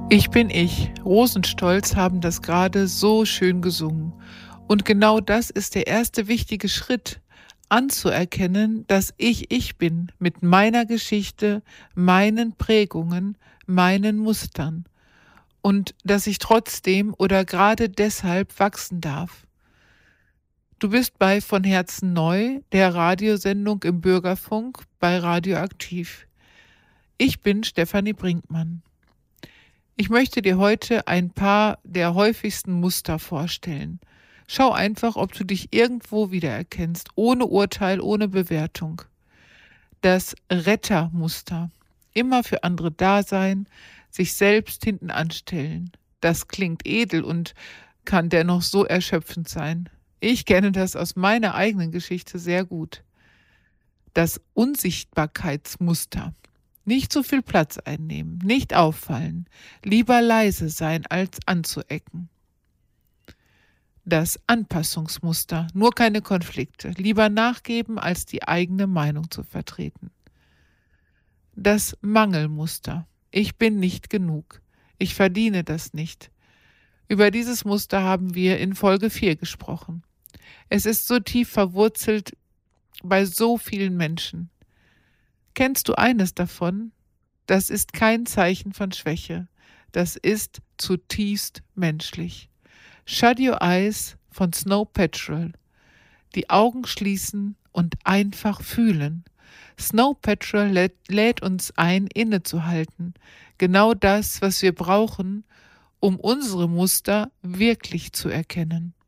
Ich bin ich. Rosenstolz haben das gerade so schön gesungen. Und genau das ist der erste wichtige Schritt, anzuerkennen, dass ich bin mit meiner Geschichte, meinen Prägungen, meinen Mustern und dass ich trotzdem oder gerade deshalb wachsen darf. Du bist bei Von Herzen neu, der Radiosendung im Bürgerfunk bei Radioaktiv. Ich bin Stefanie Brinkmann. Ich möchte dir heute ein paar der häufigsten Muster vorstellen. Schau einfach, ob du dich irgendwo wiedererkennst, ohne Urteil, ohne Bewertung. Das Rettermuster. Immer für andere da sein, sich selbst hinten anstellen. Das klingt edel und kann dennoch so erschöpfend sein. Ich kenne das aus meiner eigenen Geschichte sehr gut. Das Unsichtbarkeitsmuster. Nicht so viel Platz einnehmen, nicht auffallen, lieber leise sein, als anzuecken. Das Anpassungsmuster, nur keine Konflikte, lieber nachgeben, als die eigene Meinung zu vertreten. Das Mangelmuster, ich bin nicht genug, ich verdiene das nicht. Über dieses Muster haben wir in Folge 4 gesprochen. Es ist so tief verwurzelt bei so vielen Menschen. Kennst du eines davon? Das ist kein Zeichen von Schwäche. Das ist zutiefst menschlich. Shut Your Eyes von Snow Patrol. Die Augen schließen und einfach fühlen. Snow Patrol lädt uns ein, innezuhalten. Genau das, was wir brauchen, um unsere Muster wirklich zu erkennen.